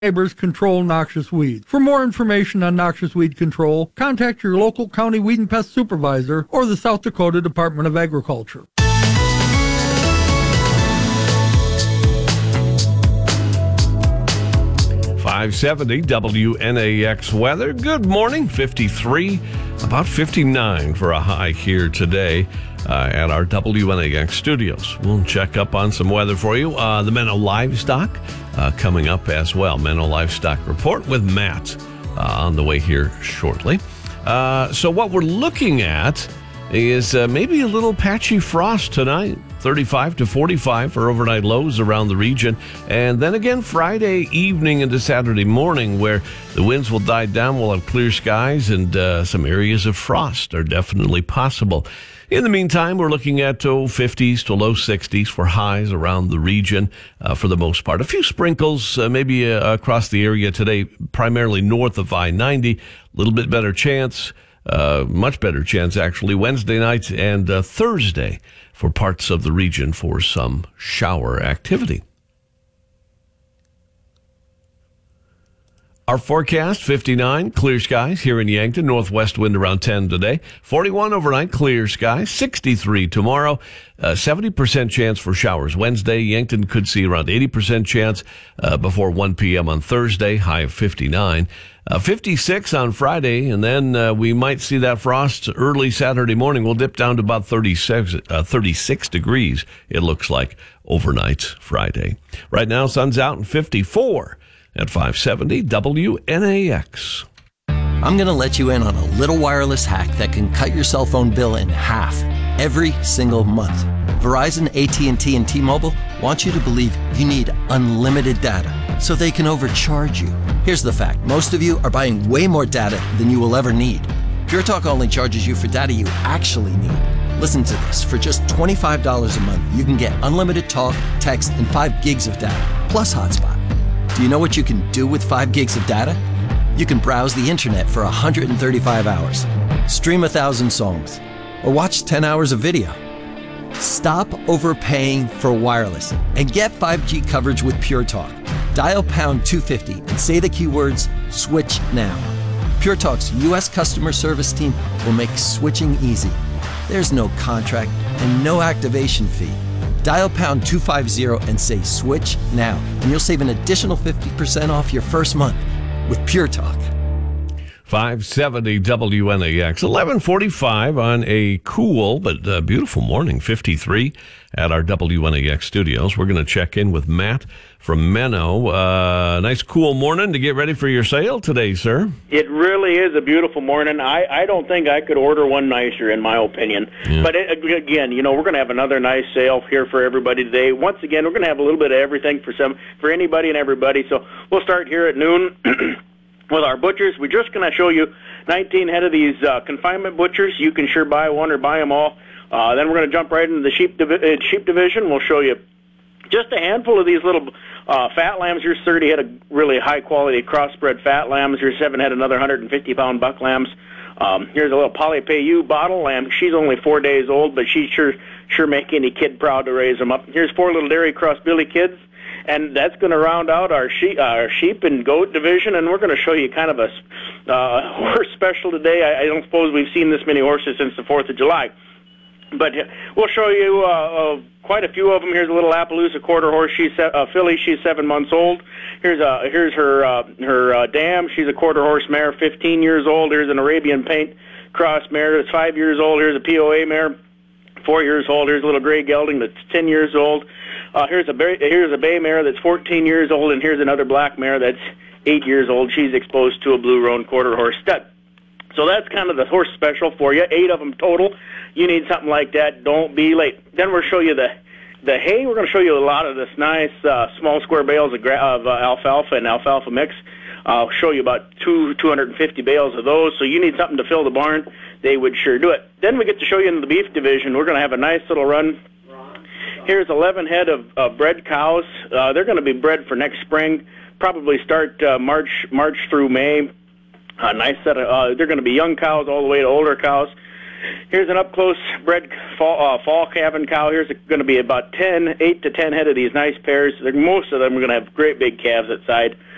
neighbors control noxious weeds. For more information on noxious weed control, contact your local county weed and pest supervisor or the South Dakota Department of Agriculture. .570 WNAX weather. Good morning. 53, about 59 for a high here today at our WNAX studios. We'll check up on some weather for you. The Menno Livestock coming up as well. Menno Livestock Report with Matt on the way here shortly. So what we're looking at is maybe a little patchy frost tonight. 35 to 45 for overnight lows around the region. And then again, Friday evening into Saturday morning, where the winds will die down. We'll have clear skies and some areas of frost are definitely possible. In the meantime, we're looking at 50s to low 60s for highs around the region for the most part. A few sprinkles maybe across the area today, primarily north of I-90. A little bit better chance, much better chance actually, Wednesday night and Thursday for parts of the region for some shower activity. Our forecast, 59, clear skies here in Yankton. Northwest wind around 10 today. 41 overnight, clear skies. 63 tomorrow. 70% chance for showers Wednesday. Yankton could see around 80% chance before 1 p.m. on Thursday. High of 59. 56 on Friday, and then we might see that frost early Saturday morning. We'll dip down to about 36 degrees, it looks like, overnight Friday. Right now, sun's out in 54 at 570 WNAX. I'm going to let you in on a little wireless hack that can cut your cell phone bill in half every single month. Verizon, AT&T, and T-Mobile want you to believe you need unlimited data so they can overcharge you. Here's the fact. Most of you are buying way more data than you will ever need. Pure Talk only charges you for data you actually need. Listen to this. For just $25 a month, you can get unlimited talk, text, and 5 gigs of data, plus hotspot. Do you know what you can do with 5 gigs of data? You can browse the internet for 135 hours, stream 1,000 songs, or watch 10 hours of video. Stop overpaying for wireless and get 5G coverage with Pure Talk. Dial pound 250 and say the keywords switch now. Pure Talk's U.S. customer service team will make switching easy. There's no contract and no activation fee. Dial pound 250 and say switch now, and you'll save an additional 50% off your first month with Pure Talk. 570 WNAX, 11:45 on a cool but beautiful morning, 53 at our WNAX studios. We're going to check in with Matt from Menno. Nice cool morning to get ready for your sale today, sir. It really is a beautiful morning. I don't think I could order one nicer, in my opinion. Yeah. But again, we're going to have another nice sale here for everybody today. Once again, we're going to have a little bit of everything for anybody and everybody. So we'll start here at noon. With our butchers, we're just going to show you 19 head of these confinement butchers. You can sure buy one or buy them all. Then we're going to jump right into the sheep division. We'll show you just a handful of these little fat lambs. Here's 30 head of really high-quality crossbred fat lambs. Here's 7 head, another 150-pound buck lambs. Here's a little Polypayu bottle lamb. She's only 4 days old, but she sure make any kid proud to raise them up. Here's 4 little dairy cross billy kids. And that's going to round out our sheep and goat division, and we're going to show you kind of a horse special today. I don't suppose we've seen this many horses since the 4th of July. But we'll show you quite a few of them. Here's a little Appaloosa quarter horse. She's a filly. She's 7 months old. Here's her dam. She's a quarter horse mare, 15 years old. Here's an Arabian paint cross mare that's 5 years old. Here's a POA mare, 4 years old. Here's a little gray gelding that's 10 years old. Here's a bay mare that's 14 years old, and here's another black mare that's 8 years old. She's exposed to a blue roan quarter horse stud. So that's kind of the horse special for you. 8 of them total. You need something like that. Don't be late. Then we'll show you the hay. We're going to show you a lot of this nice small square bales of alfalfa and alfalfa mix. I'll show you about 250 bales of those. So you need something to fill the barn. They would sure do it. Then we get to show you in the beef division. We're going to have a nice little run. Here's 11 head of bred cows. They're going to be bred for next spring. Probably start March through May. A nice set of. They're going to be young cows all the way to older cows. Here's an up-close bred fall calving cow. Here's going to be about 8 to 10 head of these nice pairs. Most of them are going to have great big calves at side.